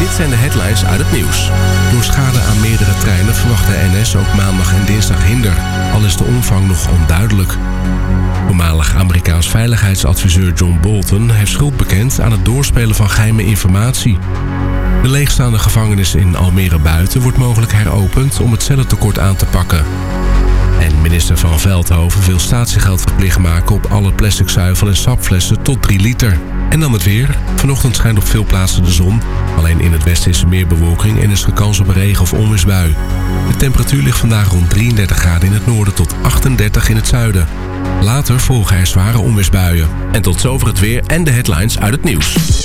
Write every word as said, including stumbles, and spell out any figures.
Dit zijn de headlines uit het nieuws. Door schade aan meerdere treinen verwacht de N S ook maandag en dinsdag hinder, al is de omvang nog onduidelijk. Voormalig Amerikaans veiligheidsadviseur John Bolton heeft schuld bekend aan het doorspelen van geheime informatie. De leegstaande gevangenis in Almere Buiten wordt mogelijk heropend om het cellentekort aan te pakken. En minister Van Veldhoven wil statiegeld verplicht maken op alle plastic zuivel en sapflessen tot drie liter. En dan het weer. Vanochtend schijnt op veel plaatsen de zon. Alleen in het westen is er meer bewolking en is er kans op een regen- of onweersbui. De temperatuur ligt vandaag rond drieëndertig graden in het noorden tot achtendertig in het zuiden. Later volgen er zware onweersbuien. En tot zover het weer en de headlines uit het nieuws.